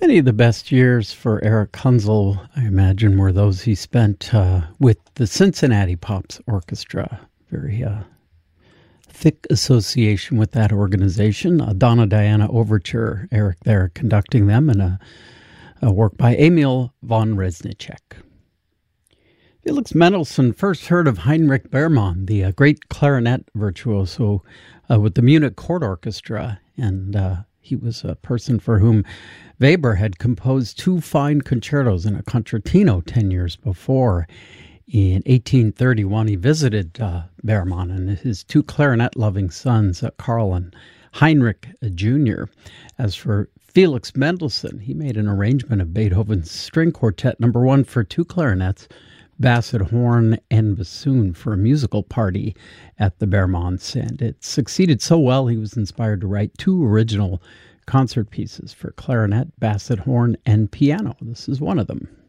Many of the best years for Eric Kunzel, I imagine, were those he spent with the Cincinnati Pops Orchestra. Very thick association with that organization. A Donna Diana Overture, Eric there conducting them, and a work by Emil von Reznicek. Felix Mendelssohn first heard of Heinrich Beermann, the great clarinet virtuoso with the Munich Court Orchestra, and he was a person for whom Weber had composed two fine concertos and a concertino 10 years before. In 1831, he visited Beermann and his two clarinet-loving sons, Karl and Heinrich Jr. As for Felix Mendelssohn, he made an arrangement of Beethoven's String Quartet No. 1 for two clarinets, basset, horn, and bassoon for a musical party at the Beermanns, and it succeeded so well he was inspired to write two original concert pieces for clarinet, basset, horn, and piano. This is one of them.